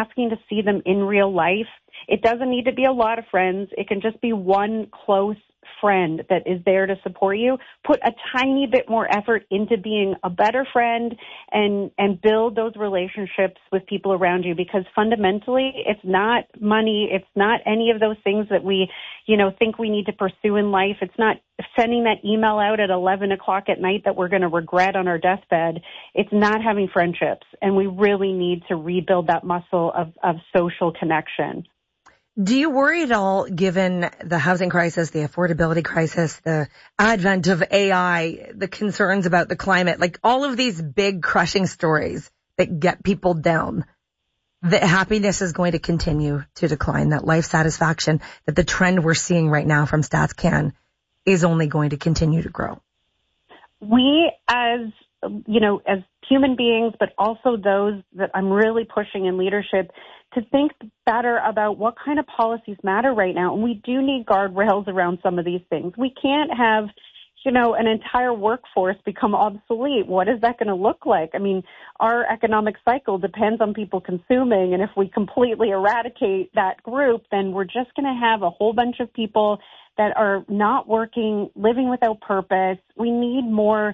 asking to see them in real life. It doesn't need to be a lot of friends. It can just be one close friend that is there to support you. Put a tiny bit more effort into being a better friend and build those relationships with people around you, because fundamentally it's not money. It's not any of those things that we, think we need to pursue in life. It's not sending that email out at 11 o'clock at night that we're going to regret on our deathbed. It's not having friendships. And we really need to rebuild that muscle of social connection. Do you worry at all, given the housing crisis, the affordability crisis, the advent of AI, the concerns about the climate, like all of these big crushing stories that get people down, that happiness is going to continue to decline, that life satisfaction, that the trend we're seeing right now from StatsCan is only going to continue to grow? We, as human beings, but also those that I'm really pushing in leadership, to think better about what kind of policies matter right now. And we do need guardrails around some of these things. We can't have, an entire workforce become obsolete. What is that going to look like? I mean, our economic cycle depends on people consuming. And if we completely eradicate that group, then we're just going to have a whole bunch of people that are not working, living without purpose. We need more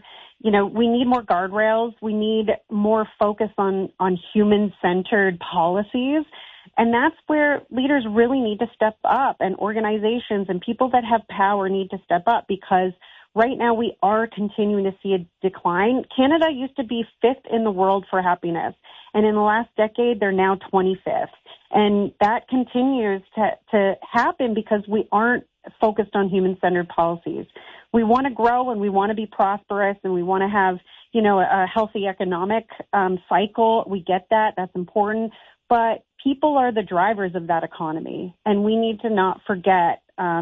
guardrails. We need more focus on human-centered policies. And that's where leaders really need to step up, and organizations and people that have power need to step up, because right now we are continuing to see a decline. Canada used to be 5th in the world for happiness, and in the last decade they're now 25th. And that continues to happen because we aren't focused on human-centered policies. We want to grow and we want to be prosperous and we want to have, a healthy economic cycle. We get that. That's important. But people are the drivers of that economy, and we need to not forget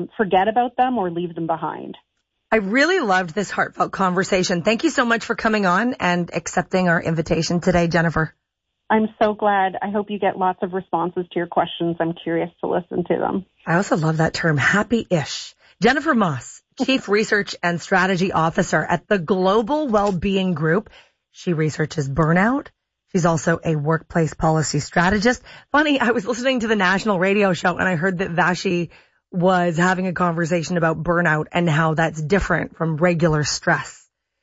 about them or leave them behind. I really loved this heartfelt conversation. Thank you so much for coming on and accepting our invitation today, Jennifer. I'm so glad. I hope you get lots of responses to your questions. I'm curious to listen to them. I also love that term, happy-ish. Jennifer Moss, Chief Research and Strategy Officer at the Global Wellbeing Group. She researches burnout. She's also a workplace policy strategist. Funny, I was listening to the national radio show and I heard that Vashi was having a conversation about burnout and how that's different from regular stress.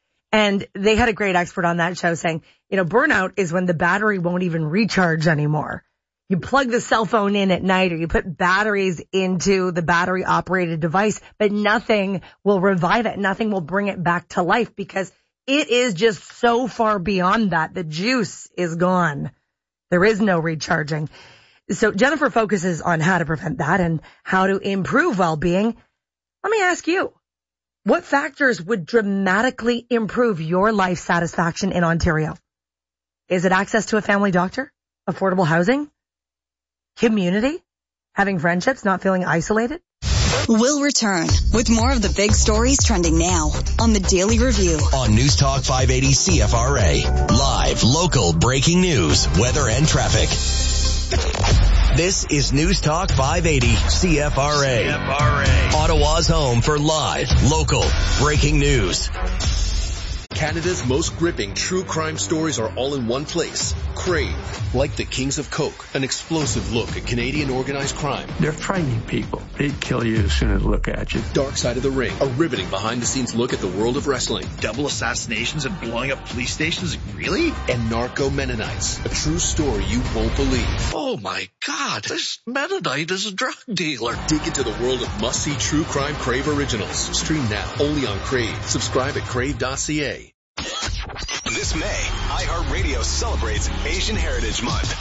And they had a great expert on that show saying, burnout is when the battery won't even recharge anymore. You plug the cell phone in at night or you put batteries into the battery operated device, but nothing will revive it. Nothing will bring it back to life because it is just so far beyond that. The juice is gone. There is no recharging. So Jennifer focuses on how to prevent that and how to improve well-being. Let me ask you, what factors would dramatically improve your life satisfaction in Ontario? Is it access to a family doctor? Affordable housing? Community? Having friendships? Not feeling isolated? We'll return with more of the big stories trending now on the Daily Review. On News Talk 580 CFRA. Live, local, breaking news, weather and traffic. This is News Talk 580 CFRA. Ottawa's home for live, local, breaking news. Canada's most gripping true crime stories are all in one place. Crave, like the Kings of Coke, an explosive look at Canadian organized crime. They're frightening people. They'd kill you as soon as they look at you. Dark Side of the Ring, a riveting behind-the-scenes look at the world of wrestling. Double assassinations and blowing up police stations? Really? And Narco Mennonites, a true story you won't believe. Oh my God, this Mennonite is a drug dealer. Dig into the world of must-see true crime Crave originals. Stream now, only on Crave. Subscribe at crave.ca. This May, iHeartRadio celebrates Asian Heritage Month.